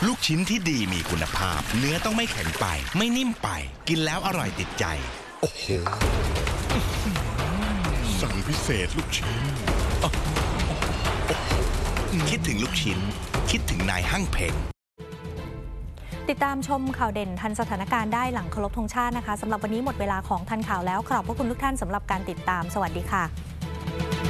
ลูกชิ้นที่ดีมีคุณภาพเนื้อต้องไม่แข็งไปไม่นิ่มไปกินแล้วอร่อยติดใจโอ้โหสั่งพิเศษลูกชิ้นคิดถึงลูกชิ้นคิดถึงนายหั่งเพ็งติดตามชมข่าวเด่นทันสถานการณ์ได้หลังเคารพธงชาตินะคะสำหรับวันนี้หมดเวลาของทันข่าวแล้วขอบพระคุณทุกท่านสำหรับการติดตามสวัสดีค่ะ